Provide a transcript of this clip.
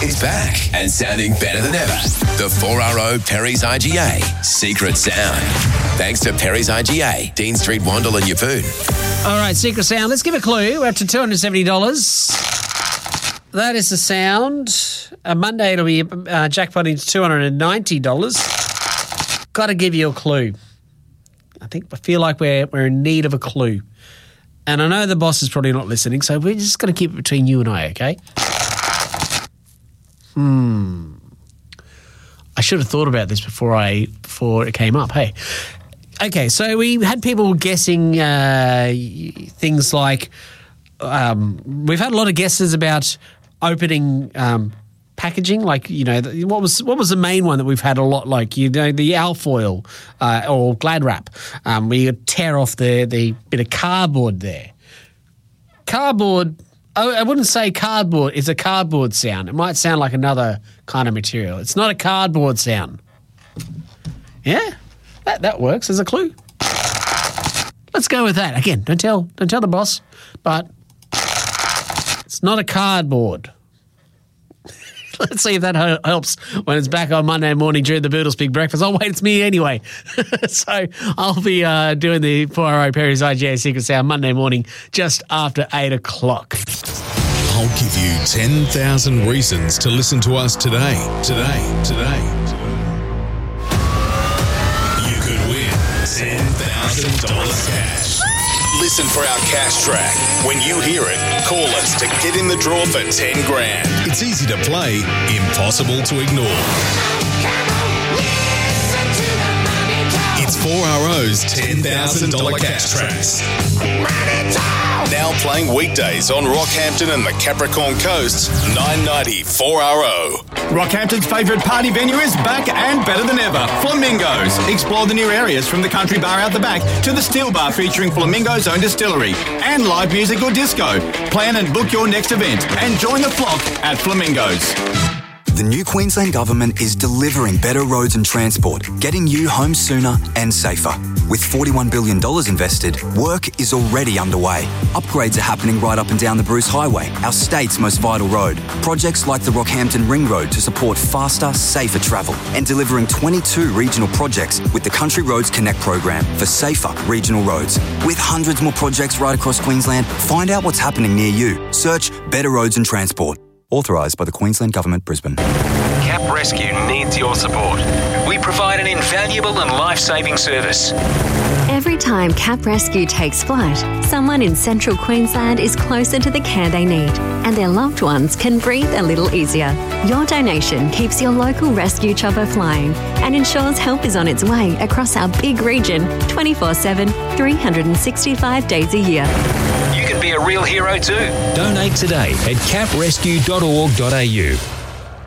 is back and sounding better than ever. The 4RO Perry's IGA Secret Sound. Thanks to Perry's IGA, Dean Street, Wandle and Yeppoon. All right, Secret Sound. Let's give a clue. We're up to $270. That is the sound. Monday it'll be jackpotting to $290. Got to give you a clue. I feel like we're in need of a clue. And I know the boss is probably not listening, so we're just going to keep it between you and I, okay? I should have thought about this before it came up, hey. Okay, so we had people guessing things like we've had a lot of guesses about opening packaging, like, what was the main one that we've had a lot, like, the alfoil or Glad Wrap, where you tear off the bit of cardboard there. Cardboard, I wouldn't say cardboard is a cardboard sound. It might sound like another kind of material. It's not a cardboard sound. Yeah, that works as a clue. Let's go with that. Again, don't tell the boss, but it's not a cardboard. Let's see if that helps when it's back on Monday morning during the Boodles Big Breakfast. Oh, wait, it's me anyway. So I'll be doing the 4RO Perry's IGA Secret Sound Monday morning just after 8 o'clock. I'll give you 10,000 reasons to listen to us today. You could win $10,000 cash. Listen for our cash track. When you hear it, call us to get in the draw for 10 grand. It's easy to play, impossible to ignore. It's 4RO's $10,000 cash tracks. Now playing weekdays on Rockhampton and the Capricorn Coast, 990 4RO. Rockhampton's favourite party venue is back and better than ever. Flamingos. Explore the new areas from the country bar out the back to the steel bar featuring Flamingo's own distillery and live music or disco. Plan and book your next event and join the flock at Flamingos. The new Queensland Government is delivering better roads and transport, getting you home sooner and safer. With $41 billion invested, work is already underway. Upgrades are happening right up and down the Bruce Highway, our state's most vital road. Projects like the Rockhampton Ring Road to support faster, safer travel, and delivering 22 regional projects with the Country Roads Connect program for safer regional roads. With hundreds more projects right across Queensland, find out what's happening near you. Search Better Roads and Transport. Authorised by the Queensland Government, Brisbane. Cap Rescue needs your support. We provide an invaluable and life-saving service. Every time Cap Rescue takes flight, someone in central Queensland is closer to the care they need, and their loved ones can breathe a little easier. Your donation keeps your local rescue chopper flying and ensures help is on its way across our big region 24/7, 365 days a year. You can be a real hero too. Donate today at caprescue.org.au.